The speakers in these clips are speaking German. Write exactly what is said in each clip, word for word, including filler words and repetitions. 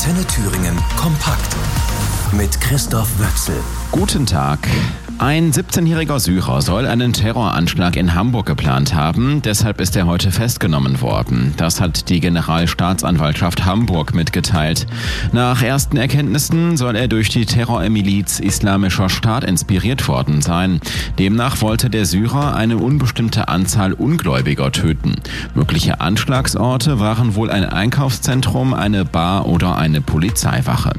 Antenne Thüringen kompakt mit Christoph Wöchsel. Guten Tag. Ein siebzehnjähriger Syrer soll einen Terroranschlag in Hamburg geplant haben. Deshalb ist er heute festgenommen worden. Das hat die Generalstaatsanwaltschaft Hamburg mitgeteilt. Nach ersten Erkenntnissen soll er durch die Terrormiliz Islamischer Staat inspiriert worden sein. Demnach wollte der Syrer eine unbestimmte Anzahl Ungläubiger töten. Mögliche Anschlagsorte waren wohl ein Einkaufszentrum, eine Bar oder eine Polizeiwache.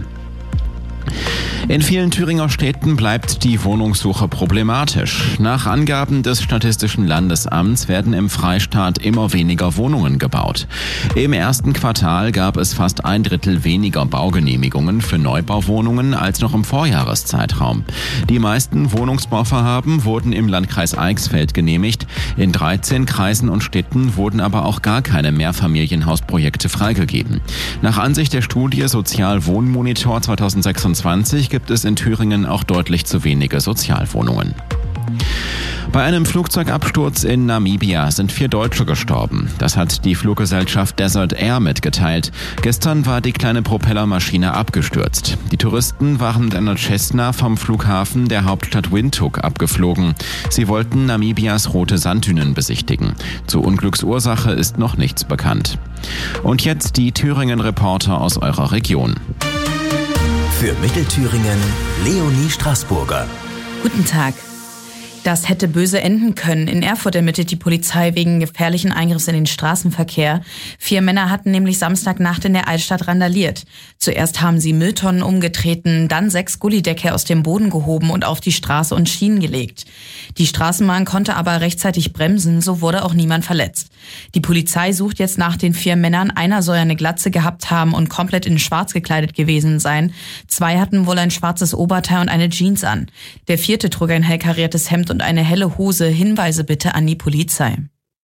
In vielen Thüringer Städten bleibt die Wohnungssuche problematisch. Nach Angaben des Statistischen Landesamts werden im Freistaat immer weniger Wohnungen gebaut. Im ersten Quartal gab es fast ein Drittel weniger Baugenehmigungen für Neubauwohnungen als noch im Vorjahreszeitraum. Die meisten Wohnungsbauvorhaben wurden im Landkreis Eichsfeld genehmigt. In dreizehn Kreisen und Städten wurden aber auch gar keine Mehrfamilienhausprojekte freigegeben. Nach Ansicht der Studie Sozialwohnmonitor zweitausendsechsundzwanzig gibt es in Thüringen auch deutlich zu wenige Sozialwohnungen. Bei einem Flugzeugabsturz in Namibia sind vier Deutsche gestorben. Das hat die Fluggesellschaft Desert Air mitgeteilt. Gestern war die kleine Propellermaschine abgestürzt. Die Touristen waren mit einer Cessna vom Flughafen der Hauptstadt Windhoek abgeflogen. Sie wollten Namibias rote Sanddünen besichtigen. Zur Unglücksursache ist noch nichts bekannt. Und jetzt die Thüringen-Reporter aus eurer Region. Für Mittelthüringen Leonie Straßburger. Guten Tag. Das hätte böse enden können. In Erfurt ermittelt die Polizei wegen gefährlichen Eingriffs in den Straßenverkehr. Vier Männer hatten nämlich Samstagnacht in der Altstadt randaliert. Zuerst haben sie Mülltonnen umgetreten, dann sechs Gullideckel aus dem Boden gehoben und auf die Straße und Schienen gelegt. Die Straßenbahn konnte aber rechtzeitig bremsen, so wurde auch niemand verletzt. Die Polizei sucht jetzt nach den vier Männern. Einer soll eine Glatze gehabt haben und komplett in schwarz gekleidet gewesen sein. Zwei hatten wohl ein schwarzes Oberteil und eine Jeans an. Der vierte trug ein hell kariertes Hemd und eine helle Hose. Hinweise bitte an die Polizei.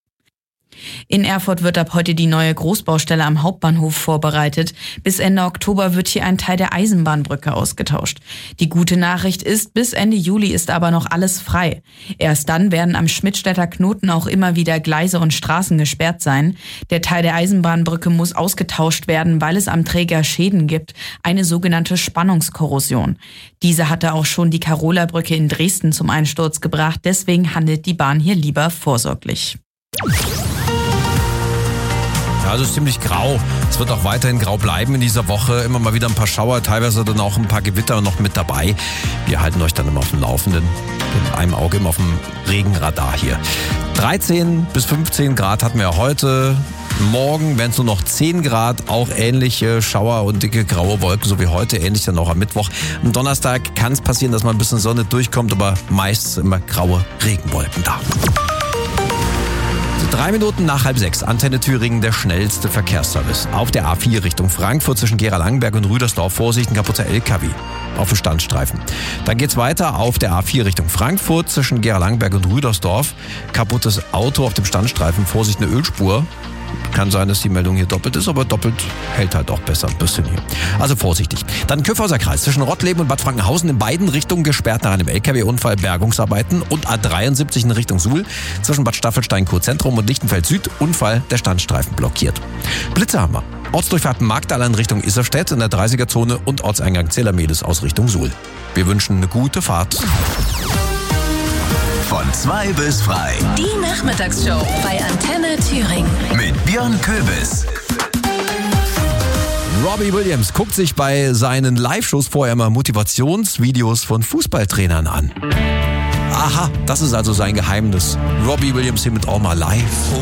In Erfurt wird ab heute die neue Großbaustelle am Hauptbahnhof vorbereitet. Bis Ende Oktober wird hier ein Teil der Eisenbahnbrücke ausgetauscht. Die gute Nachricht ist, bis Ende Juli ist aber noch alles frei. Erst dann werden am Schmidtstädter Knoten auch immer wieder Gleise und Straßen gesperrt sein. Der Teil der Eisenbahnbrücke muss ausgetauscht werden, weil es am Träger Schäden gibt, eine sogenannte Spannungskorrosion. Diese hatte auch schon die Karola-Brücke in Dresden zum Einsturz gebracht. Deswegen handelt die Bahn hier lieber vorsorglich. Ja, also ziemlich grau. Es wird auch weiterhin grau bleiben in dieser Woche. Immer mal wieder ein paar Schauer, teilweise dann auch ein paar Gewitter noch mit dabei. Wir halten euch dann immer auf dem Laufenden. Mit einem Auge immer auf dem Regenradar hier. dreizehn bis fünfzehn Grad hatten wir ja heute. Morgen werden es nur noch zehn Grad, auch ähnliche Schauer und dicke graue Wolken, so wie heute, ähnlich dann auch am Mittwoch. Am Donnerstag kann es passieren, dass mal ein bisschen Sonne durchkommt, aber meist immer graue Regenwolken da. Drei Minuten nach halb sechs, Antenne Thüringen, der schnellste Verkehrsservice. Auf der A vier Richtung Frankfurt zwischen Gera-Langenberg und Rüdersdorf, Vorsicht, ein kaputter L K W auf dem Standstreifen. Dann geht's weiter auf der A vier Richtung Frankfurt zwischen Gera-Langenberg und Rüdersdorf, kaputtes Auto auf dem Standstreifen, Vorsicht, eine Ölspur. Kann sein, dass die Meldung hier doppelt ist, aber doppelt hält halt auch besser ein bisschen hier. Also vorsichtig. Dann Kyffhäuser Kreis zwischen Rottleben und Bad Frankenhausen in beiden Richtungen gesperrt nach einem L K W-Unfall, Bergungsarbeiten und A dreiundsiebzig in Richtung Suhl zwischen Bad Staffelstein, Kurzentrum und Lichtenfeld Süd, Unfall, der Standstreifen blockiert. Blitze haben wir. Ortsdurchfahrt Marktal in Richtung Iserstedt in der dreißiger-Zone und Ortseingang Zellermedes aus Richtung Suhl. Wir wünschen eine gute Fahrt. Von zwei bis frei. Die Nachmittagsshow bei Antenne Thüringen. Mit Björn Köbis. Robbie Williams guckt sich bei seinen Live-Shows vorher mal Motivationsvideos von Fußballtrainern an. Aha, das ist also sein Geheimnis. Robbie Williams hier mit All My Life.